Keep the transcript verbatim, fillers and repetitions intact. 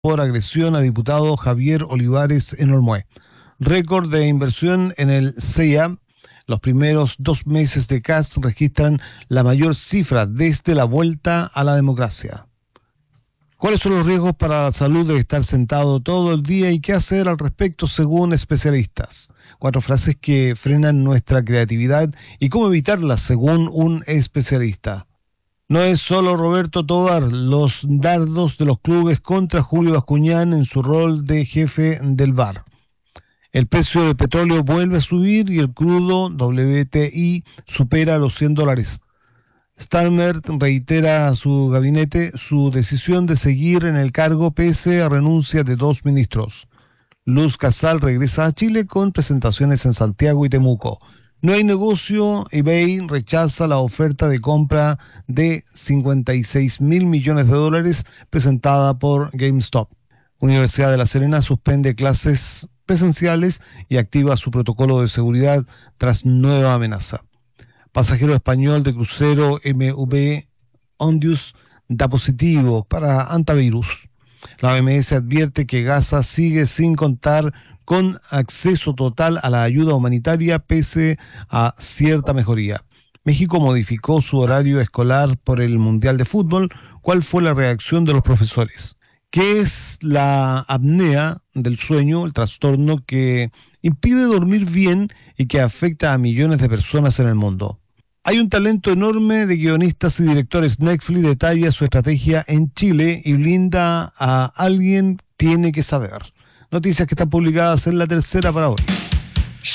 por agresión a diputado Javier Olivares en Olmué. Récord de inversión en el C E A. Los primeros dos meses de C A S registran la mayor cifra desde la vuelta a la democracia. ¿Cuáles son los riesgos para la salud de estar sentado todo el día y qué hacer al respecto según especialistas? Cuatro frases que frenan nuestra creatividad y cómo evitarlas según un especialista. No es solo Roberto Tobar, los dardos de los clubes contra Julio Bascuñán en su rol de jefe del V A R. El precio del petróleo vuelve a subir y el crudo W T I supera los cien dólares. Starmer reitera a su gabinete su decisión de seguir en el cargo pese a renuncia de dos ministros. Luz Casal regresa a Chile con presentaciones en Santiago y Temuco. No hay negocio, eBay rechaza la oferta de compra de cincuenta y seis mil millones de dólares presentada por GameStop. Universidad de La Serena suspende clases presenciales y activa su protocolo de seguridad tras nueva amenaza. Pasajero español de crucero M V Ondius da positivo para antivirus. La O M S advierte que Gaza sigue sin contar con acceso total a la ayuda humanitaria pese a cierta mejoría. México modificó su horario escolar por el Mundial de Fútbol. ¿Cuál fue la reacción de los profesores? ¿Qué es la apnea del sueño, el trastorno que impide dormir bien y que afecta a millones de personas en el mundo? Hay un talento enorme de guionistas y directores. Netflix detalla su estrategia en Chile y blinda a Alguien Tiene que Saber. Noticias que están publicadas en La Tercera para hoy.